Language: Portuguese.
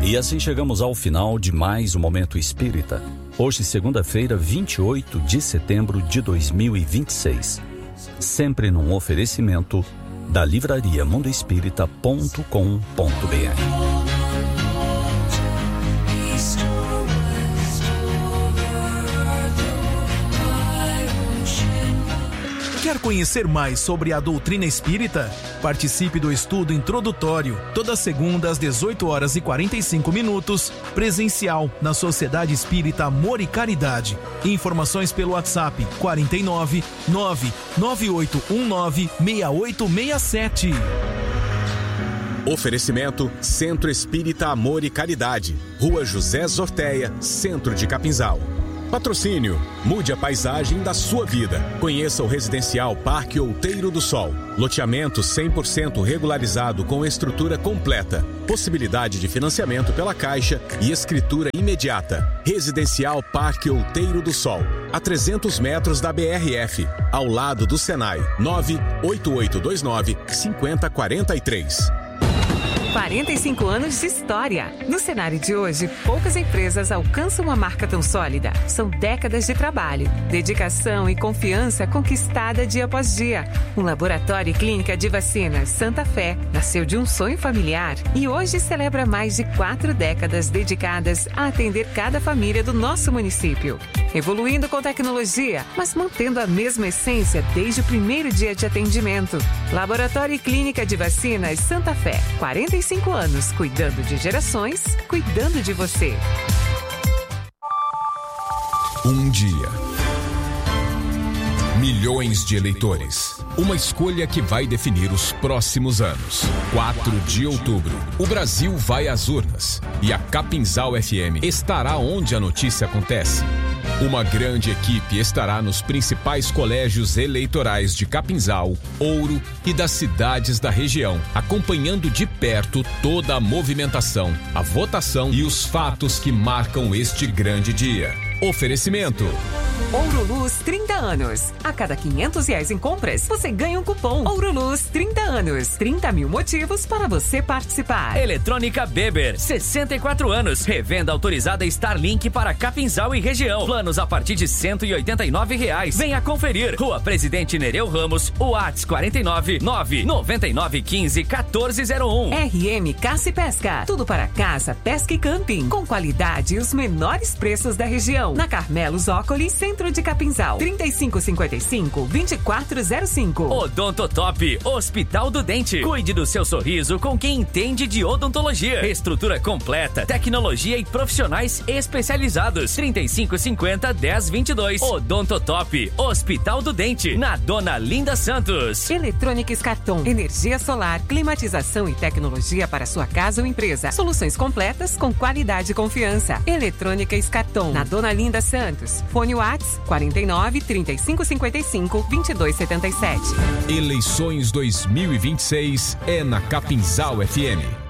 E assim chegamos ao final de mais um Momento Espírita. Hoje, segunda-feira, 28 de setembro de 2026. Sempre num oferecimento da livraria mundoespírita.com.br. Quer conhecer mais sobre a doutrina espírita? Participe do estudo introdutório, todas segundas às 18h45, presencial, na Sociedade Espírita Amor e Caridade. Informações pelo WhatsApp 49 99819 6867. Oferecimento Centro Espírita Amor e Caridade, Rua José Zorteia, Centro de Capinzal. Patrocínio, mude a paisagem da sua vida. Conheça o Residencial Parque Outeiro do Sol. Loteamento 100% regularizado com estrutura completa. Possibilidade de financiamento pela Caixa e escritura imediata. Residencial Parque Outeiro do Sol. A 300 metros da BRF. Ao lado do Senai. 98829-5043. 45 anos de história. No cenário de hoje, poucas empresas alcançam uma marca tão sólida. São décadas de trabalho, dedicação e confiança conquistada dia após dia. Um laboratório e clínica de vacinas Santa Fé nasceu de um sonho familiar e hoje celebra mais de 4 décadas dedicadas a atender cada família do nosso município. Evoluindo com tecnologia, mas mantendo a mesma essência desde o primeiro dia de atendimento. Laboratório e Clínica de Vacinas Santa Fé. 45 anos, cuidando de gerações, cuidando de você. Um dia. Milhões de eleitores. Uma escolha que vai definir os próximos anos. 4 de outubro. O Brasil vai às urnas. E a Capinzal FM estará onde a notícia acontece. Uma grande equipe estará nos principais colégios eleitorais de Capinzal, Ouro e das cidades da região, acompanhando de perto toda a movimentação, a votação e os fatos que marcam este grande dia. Oferecimento: Ouro Luz 30 anos. A cada R$500 em compras, você ganha um cupom. Ouro Luz 30 anos. 30 mil motivos para você participar. Eletrônica Beber, 64 anos. Revenda autorizada Starlink para Capinzal e região. Planos a partir de R$189. Venha conferir. Rua Presidente Nereu Ramos, WhatsApp 49 99915 1401. RM Caça e Pesca. Tudo para caça, pesca e camping. Com qualidade e os menores preços da região. Na Carmelo Zócoli, Centro de Capinzal. 3555-2405. Odontotop, Hospital do Dente. Cuide do seu sorriso com quem entende de odontologia. Estrutura completa, tecnologia e profissionais especializados. 3550-1022. Odontotop, Hospital do Dente. Na Dona Linda Santos. Eletrônicas Carton. Energia solar, climatização e tecnologia para sua casa ou empresa. Soluções completas com qualidade e confiança. Eletrônicas Carton. Na Dona Linda Santos. Fone WhatsApp 49 3555 2277. Eleições 2026 é na Capinzal FM.